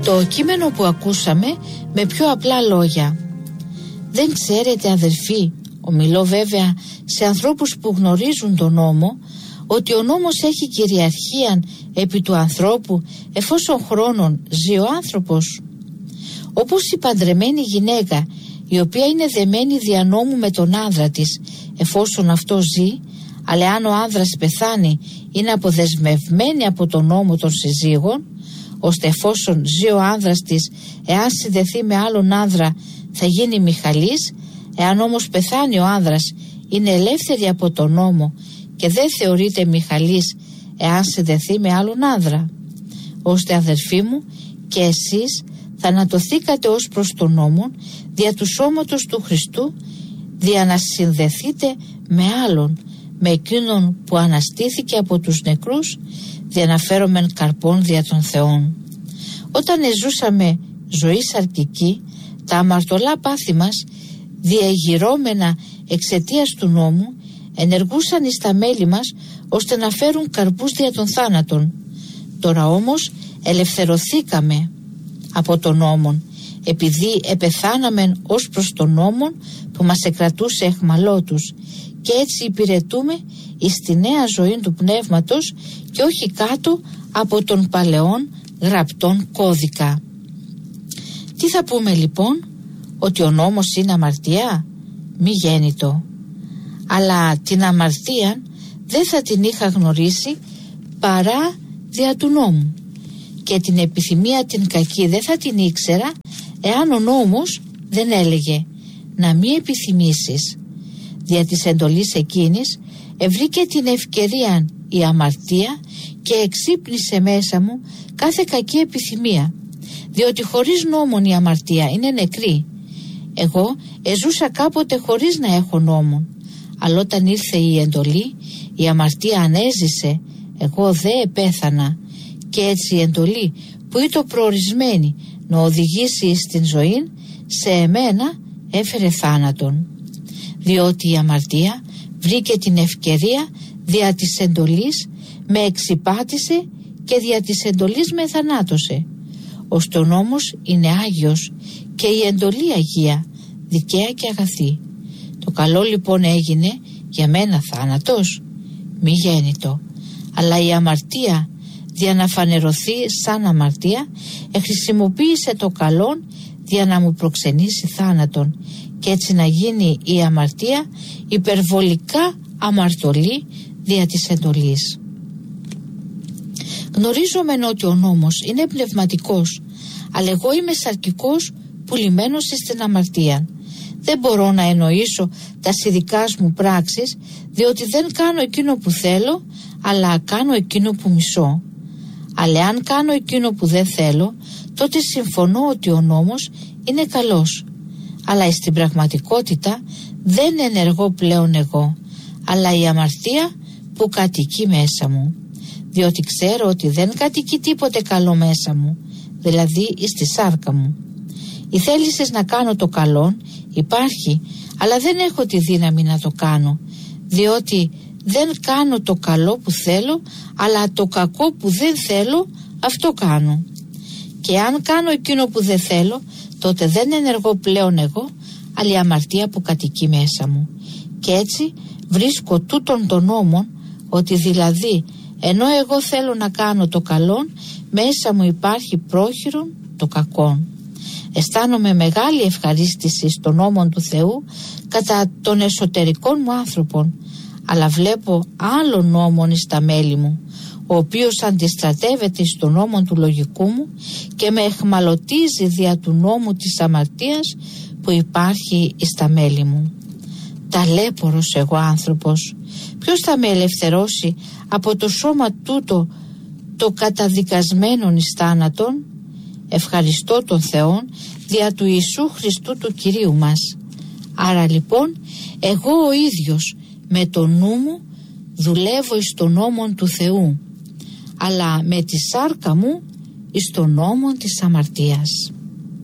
το κείμενο που ακούσαμε με πιο απλά λόγια. Δεν ξέρετε, αδελφοί, ομιλώ βέβαια σε ανθρώπους που γνωρίζουν τον νόμο, ότι ο νόμος έχει κυριαρχία επί του ανθρώπου εφόσον χρόνων ζει ο άνθρωπος? Όπως η παντρεμένη γυναίκα, η οποία είναι δεμένη δια νόμου με τον άνδρα της εφόσον αυτό ζει, αλλά αν ο άνδρας πεθάνει είναι αποδεσμευμένη από τον νόμο των συζύγων, ώστε εφόσον ζει ο άνδρας της, εάν συνδεθεί με άλλον άνδρα θα γίνει μιχαλής, εάν όμως πεθάνει ο άνδρας είναι ελεύθερη από τον νόμο και δεν θεωρείται μιχαλής εάν συνδεθεί με άλλον άνδρα. Ώστε, αδερφοί μου, και εσείς θανατωθήκατε ως προς τον νόμο δια του σώματος του Χριστού, δια να συνδεθείτε με άλλον, με εκείνον που αναστήθηκε από τους νεκρούς, δια να φέρομεν καρπών δια των Θεών. Όταν ζούσαμε ζωή σαρκική, τα αμαρτωλά πάθη μας, διεγυρώμενα εξαιτίας του νόμου, ενεργούσαν εις τα μέλη μας ώστε να φέρουν καρπούς δια των θάνατων. Τώρα όμως ελευθερωθήκαμε από τον νόμον, επειδή επεθάναμεν ως προς τον νόμον που μας εκρατούσε αιχμαλώτους, και έτσι υπηρετούμε εις τη νέα ζωή του πνεύματος και όχι κάτω από τον παλαιόν γραπτόν κώδικα. Τι θα πούμε λοιπόν? Ότι ο νόμος είναι αμαρτία? Μη γέννητο. Αλλά την αμαρτία δεν θα την είχα γνωρίσει παρά δια του νόμου, και την επιθυμία την κακή δεν θα την ήξερα εάν ο νόμος δεν έλεγε να μη επιθυμήσεις. Δια της εντολής εκείνης ευρήκε την ευκαιρία η αμαρτία και εξύπνησε μέσα μου κάθε κακή επιθυμία, διότι χωρίς νόμον η αμαρτία είναι νεκρή. Εγώ εζούσα κάποτε χωρίς να έχω νόμον, αλλά όταν ήρθε η εντολή η αμαρτία ανέζησε, εγώ δε επέθανα, και έτσι η εντολή που ήταν προορισμένη να οδηγήσει στην ζωή, σε εμένα έφερε θάνατον. Διότι η αμαρτία βρήκε την ευκαιρία δια της εντολής, με εξυπάτησε και δια της εντολής με θανάτωσε. Ώστε ο νόμος είναι Άγιος και η εντολή Αγία, δικαία και αγαθή. Το καλό λοιπόν έγινε για μένα θάνατος? Μη γέννητο. Αλλά η αμαρτία, δια να φανερωθεί σαν αμαρτία, χρησιμοποίησε το καλόν δια να μου προξενήσει θάνατον, και έτσι να γίνει η αμαρτία υπερβολικά αμαρτωλή δια της εντολής. Γνωρίζομεν ότι ο νόμος είναι πνευματικός, αλλά εγώ είμαι σαρκικός πουλημένος στην αμαρτία. Δεν μπορώ να εννοήσω τα ειδικάς μου πράξεις, διότι δεν κάνω εκείνο που θέλω, αλλά κάνω εκείνο που μισώ. Αλλά αν κάνω εκείνο που δεν θέλω, τότε συμφωνώ ότι ο νόμος είναι καλός. Αλλά στην πραγματικότητα δεν ενεργώ πλέον εγώ, αλλά η αμαρτία που κατοικεί μέσα μου. Διότι ξέρω ότι δεν κατοικεί τίποτε καλό μέσα μου, δηλαδή στη σάρκα μου. Η θέλησης να κάνω το καλό υπάρχει, αλλά δεν έχω τη δύναμη να το κάνω, διότι δεν κάνω το καλό που θέλω, αλλά το κακό που δεν θέλω, αυτό κάνω. Και αν κάνω εκείνο που δεν θέλω, τότε δεν ενεργώ πλέον εγώ, αλλά η αμαρτία που κατοικεί μέσα μου. Και έτσι βρίσκω τούτον των νόμων, ότι δηλαδή ενώ εγώ θέλω να κάνω το καλό, μέσα μου υπάρχει πρόχειρον το κακό. Αισθάνομαι μεγάλη ευχαρίστηση στον νόμο του Θεού κατά των εσωτερικών μου άνθρωπων, αλλά βλέπω άλλον νόμον εις τα μέλη μου, ο οποίος αντιστρατεύεται στον νόμο του λογικού μου και με αιχμαλωτίζει δια του νόμου της αμαρτίας που υπάρχει εις τα μέλη μου. Ταλέπορος εγώ άνθρωπος, ποιος θα με ελευθερώσει από το σώμα τούτο το καταδικασμένον εις θάνατον? Ευχαριστώ τον Θεόν δια του Ιησού Χριστού του Κυρίου μας. Άρα λοιπόν εγώ ο ίδιος με το νου μου δουλεύω εις τον νόμον του Θεού, αλλά με τη σάρκα μου εις τον νόμον της αμαρτίας.